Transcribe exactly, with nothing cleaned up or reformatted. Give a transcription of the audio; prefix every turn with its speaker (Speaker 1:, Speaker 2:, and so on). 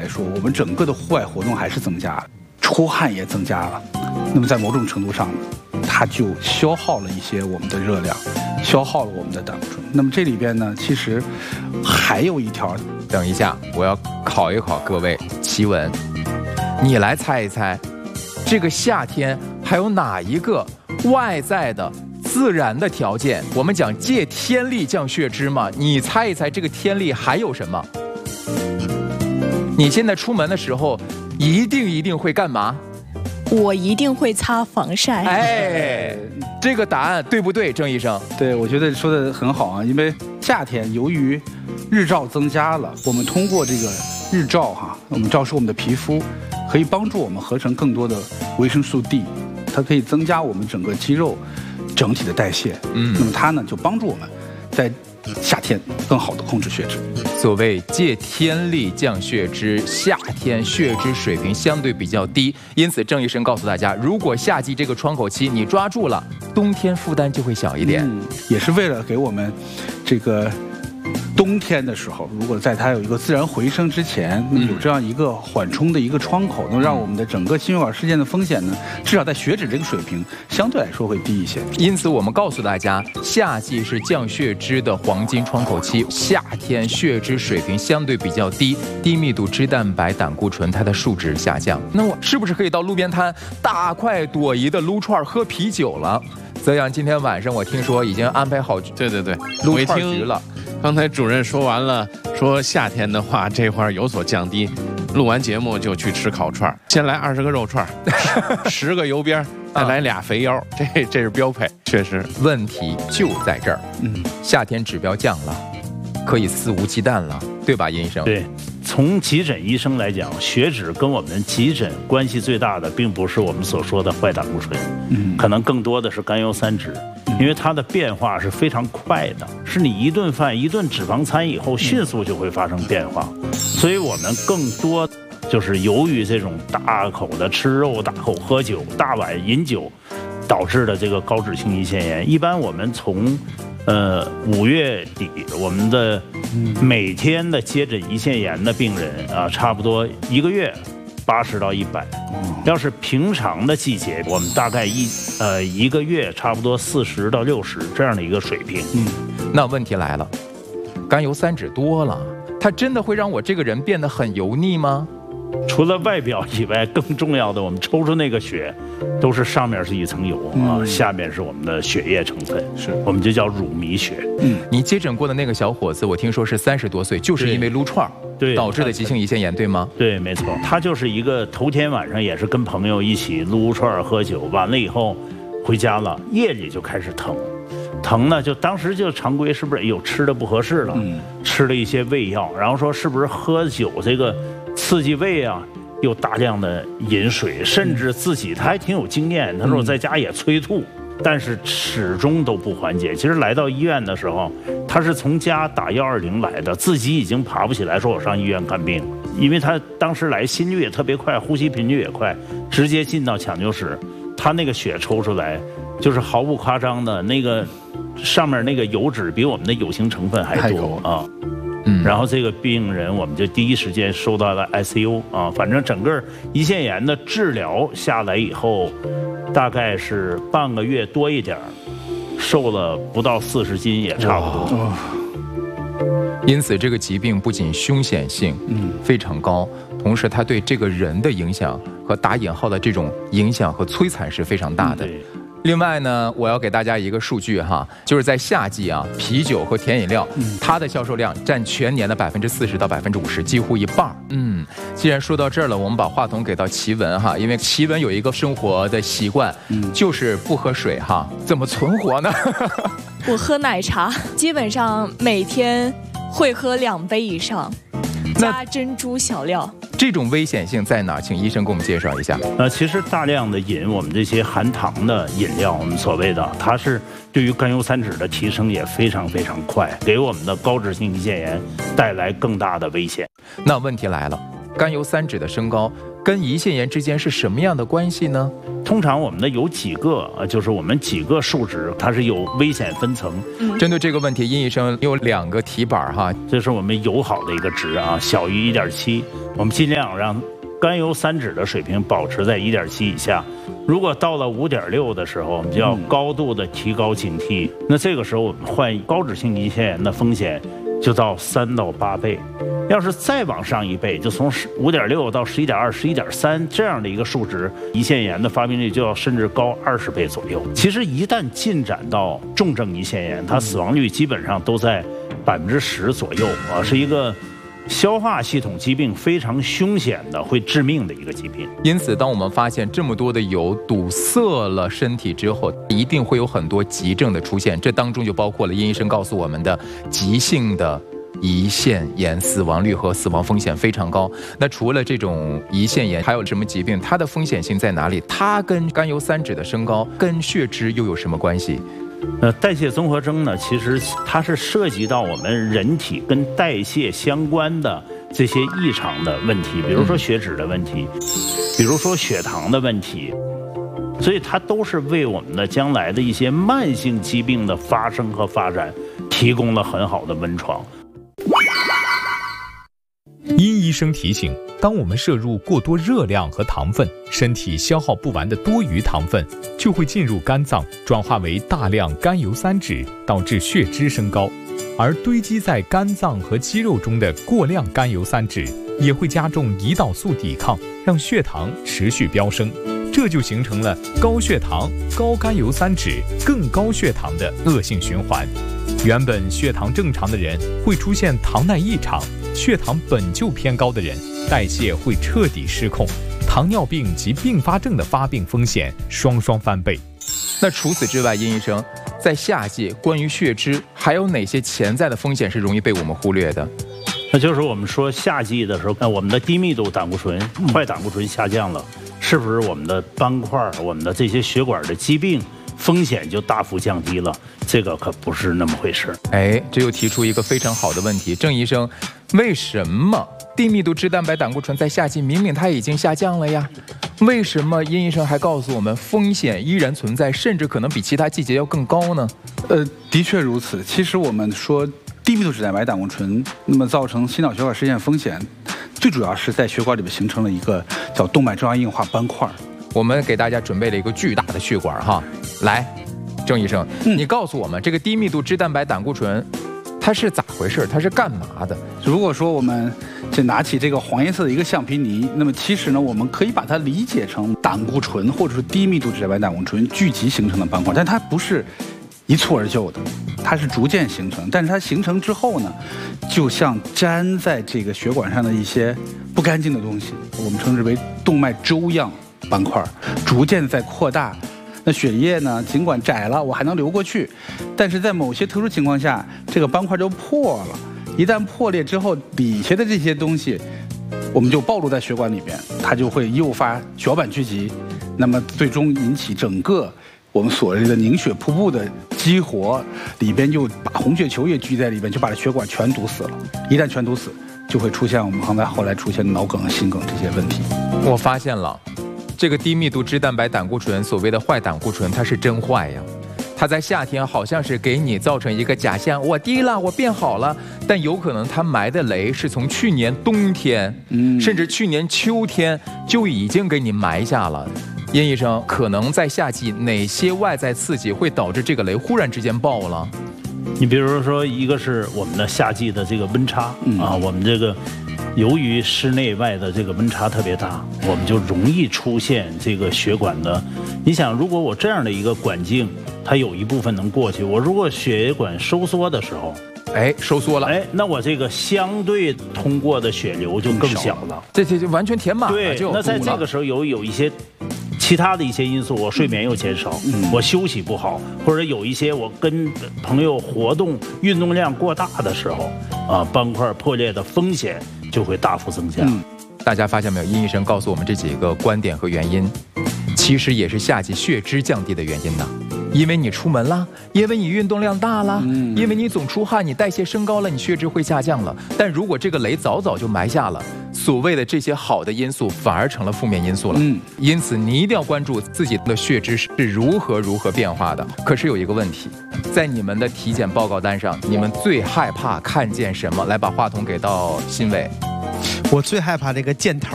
Speaker 1: 来说，我们整个的户外活动还是增加了，出汗也增加了。那么在某种程度上，它就消耗了一些我们的热量，消耗了我们的胆固醇。那么这里边呢，其实还有一条。
Speaker 2: 等一下，我要考一考各位，奇文，你来猜一猜，这个夏天还有哪一个外在的自然的条件？我们讲借天力降血脂嘛，你猜一猜这个天力还有什么？你现在出门的时候，一定一定会干嘛？
Speaker 3: 我一定会擦防晒。
Speaker 2: 哎，这个答案对不对，郑医生？
Speaker 1: 对，我觉得说的很好啊，因为夏天由于日照增加了，我们通过这个日照哈，我们照射我们的皮肤，可以帮助我们合成更多的维生素 D， 它可以增加我们整个肌肉整体的代谢。嗯，那么它呢就帮助我们在夏天更好的控制血脂。
Speaker 2: 所谓借天力降血脂，夏天血脂水平相对比较低，因此郑医生告诉大家，如果夏季这个窗口期你抓住了，冬天负担就会小一点。
Speaker 1: 嗯，也是为了给我们这个冬天的时候，如果在它有一个自然回升之前，那么有这样一个缓冲的一个窗口，能让我们的整个心血管事件的风险呢，至少在血脂这个水平相对来说会低一些。
Speaker 2: 因此我们告诉大家，夏季是降血脂的黄金窗口期，夏天血脂水平相对比较低，低密度脂蛋白、胆固醇它的数值下降，那我是不是可以到路边摊大快朵颐的撸串喝啤酒了？泽阳，今天晚上我听说已经安排好，
Speaker 4: 对对对，
Speaker 2: 撸串局了。
Speaker 4: 刚才主任说完了，说夏天的话这块有所降低，录完节目就去吃烤串，先来二十个肉串，十个油边，再来俩肥腰，这这是标配。确实，
Speaker 2: 问题就在这儿。嗯，夏天指标降了，可以肆无忌惮了，对吧，殷医生？
Speaker 5: 对。从急诊医生来讲，血脂跟我们急诊关系最大的，并不是我们所说的坏胆固醇，嗯，可能更多的是甘油三酯，因为它的变化是非常快的，是你一顿饭一顿脂肪餐以后，迅速就会发生变化，所以我们更多就是由于这种大口的吃肉、大口喝酒、大碗饮酒导致的这个高脂性胰腺炎。一般我们从呃，五月底我们的每天的接诊胰腺炎的病人啊，差不多一个月八十到一百。要是平常的季节，我们大概一呃一个月差不多四十到六十这样的一个水平。
Speaker 2: 嗯，那问题来了，甘油三酯多了，它真的会让我这个人变得很油腻吗？
Speaker 5: 除了外表以外，更重要的，我们抽出那个血，都是上面是一层油啊，嗯、下面是我们的血液成分，是我们就叫乳糜血。
Speaker 2: 嗯，你接诊过的那个小伙子，我听说是三十多岁，就是因为撸串对导致的急性胰腺炎，对吗？
Speaker 5: 对，没错，他就是一个头天晚上也是跟朋友一起撸串喝酒，完了以后回家了，夜里就开始疼。疼呢，就当时就常规是不是有吃的不合适了，嗯、吃了一些胃药，然后说是不是喝酒这个刺激胃啊，又大量的饮水，甚至自己他还挺有经验，他说我在家也催吐，但是始终都不缓解。其实来到医院的时候，他是从家打幺二零来的，自己已经爬不起来，说我上医院看病，因为他当时来心率也特别快，呼吸频率也快，直接进到抢救室，他那个血抽出来，就是毫不夸张的那个上面那个油脂比我们的有形成分还多啊。嗯，然后这个病人我们就第一时间收到了 I C U 啊，反正整个胰腺炎的治疗下来以后，大概是半个月多一点，瘦了不到四十斤也差不多。
Speaker 2: 因此，这个疾病不仅凶险性嗯非常高，同时它对这个人的影响和打引号的这种影响和摧残是非常大的。嗯，另外呢，我要给大家一个数据哈，就是在夏季啊，啤酒和甜饮料，嗯、它的销售量占全年的百分之四十到百分之五十，几乎一半。嗯，既然说到这儿了，我们把话筒给到奇文哈，因为奇文有一个生活的习惯，嗯、就是不喝水哈，怎么存活呢？
Speaker 3: 我喝奶茶，基本上每天会喝两杯以上，加珍珠小料。
Speaker 2: 这种危险性在哪？请医生给我们介绍一下。
Speaker 5: 呃，其实大量的饮我们这些含糖的饮料，我们所谓的，它是对于甘油三酯的提升也非常非常快，给我们的高脂性胰腺炎带来更大的危险。
Speaker 2: 那问题来了，甘油三酯的升高跟胰腺炎之间是什么样的关系呢？
Speaker 5: 通常我们的有几个，呃，就是我们几个数值，它是有危险分层。
Speaker 2: 嗯、针对这个问题，殷医生有两个题板哈，
Speaker 5: 这是我们友好的一个值啊，小于一点七，我们尽量让甘油三酯的水平保持在一点七以下。如果到了五点六的时候，我们就要高度的提高警惕。嗯、那这个时候我们患高脂性胰腺炎的风险就到三到八倍。要是再往上一倍，就从五点六到十一点二、十一点三这样的一个数值，胰腺炎的发病率就要甚至高二十倍左右。其实一旦进展到重症胰腺炎，它死亡率基本上都在百分之十左右啊，是一个消化系统疾病，非常凶险的，会致命的一个疾病。
Speaker 2: 因此，当我们发现这么多的油堵塞了身体之后，一定会有很多急症的出现，这当中就包括了殷医生告诉我们的急性的胰腺炎，死亡率和死亡风险非常高。那除了这种胰腺炎，还有什么疾病？它的风险性在哪里？它跟甘油三酯的升高，跟血脂又有什么关系？
Speaker 5: 呃，代谢综合征呢，其实它是涉及到我们人体跟代谢相关的这些异常的问题，比如说血脂的问题，比如说血糖的问题，所以它都是为我们的将来的一些慢性疾病的发生和发展提供了很好的温床。
Speaker 6: 殷医生提醒，当我们摄入过多热量和糖分，身体消耗不完的多余糖分就会进入肝脏，转化为大量甘油三酯，导致血脂升高。而堆积在肝脏和肌肉中的过量甘油三酯也会加重胰岛素抵抗，让血糖持续飙升，这就形成了高血糖、高甘油三酯、更高血糖的恶性循环。原本血糖正常的人会出现糖耐异常，血糖本就偏高的人代谢会彻底失控，糖尿病及并发症的发病风险双双翻倍。
Speaker 2: 那除此之外，殷医生，在夏季关于血脂还有哪些潜在的风险是容易被我们忽略的？
Speaker 5: 那就是我们说夏季的时候，那我们的低密度胆固醇、坏胆固醇下降了，是不是我们的斑块、我们的这些血管的疾病风险就大幅降低了？这个可不是那么回事。
Speaker 2: 哎，这又提出一个非常好的问题，郑医生，为什么低密度脂蛋白胆固醇在夏季明明它已经下降了呀？为什么殷医生还告诉我们风险依然存在，甚至可能比其他季节要更高呢？
Speaker 1: 呃，的确如此。其实我们说低密度脂蛋白胆固醇，那么造成心脑血管事件风险，最主要是在血管里面形成了一个叫动脉粥样硬化斑块。
Speaker 2: 我们给大家准备了一个巨大的血管哈，来，郑医生，嗯、你告诉我们这个低密度脂蛋白胆固醇它是咋回事？它是干嘛的？
Speaker 1: 如果说我们就拿起这个黄颜色的一个橡皮泥，那么其实呢，我们可以把它理解成胆固醇或者是低密度脂蛋白胆固醇聚集形成的斑块，但它不是一蹴而就的，它是逐渐形成。但是它形成之后呢，就像粘在这个血管上的一些不干净的东西，我们称之为动脉粥样斑块，逐渐在扩大。那血液呢，尽管窄了，我还能流过去，但是在某些特殊情况下，这个斑块就破了。一旦破裂之后，底下的这些东西，我们就暴露在血管里边，它就会诱发血管聚集，那么最终引起整个我们所谓的凝血瀑布的激活，里边就把红血球也聚在里边，就把这血管全堵死了。一旦全堵死，就会出现我们刚才后来出现脑梗、心梗这些问题。
Speaker 2: 我发现了。这个低密度脂蛋白胆固醇，所谓的坏胆固醇，它是真坏呀。它在夏天好像是给你造成一个假象，我低了，我变好了，但有可能它埋的雷是从去年冬天，嗯，甚至去年秋天就已经给你埋下了。殷医生，可能在夏季哪些外在刺激会导致这个雷忽然之间爆了？
Speaker 5: 你比如说，一个是我们的夏季的这个温差、嗯、啊，我们这个。由于室内外的这个温差特别大，我们就容易出现这个血管的。你想，如果我这样的一个管径，它有一部分能过去，我如果血管收缩的时候，
Speaker 2: 哎，收缩了，
Speaker 5: 哎，那我这个相对通过的血流就更小了，
Speaker 2: 这这就完全填满了。
Speaker 5: 对，那在这个时候有有一些其他的一些因素，我睡眠又减少，嗯、我休息不好，或者有一些我跟朋友活动运动量过大的时候，啊，斑块破裂的风险就会大幅增加。嗯、
Speaker 2: 大家发现没有？殷医生告诉我们这几个观点和原因，其实也是夏季血脂降低的原因呢。 因为你出门了，因为你运动量大了，嗯、因为你总出汗，你代谢升高了，你血脂会下降了。但如果这个雷早早就埋下了，所谓的这些好的因素反而成了负面因素了。嗯，因此你一定要关注自己的血脂是如何如何变化的。可是有一个问题，在你们的体检报告单上，你们最害怕看见什么？来，把话筒给到新伟。
Speaker 7: 我最害怕这个箭头。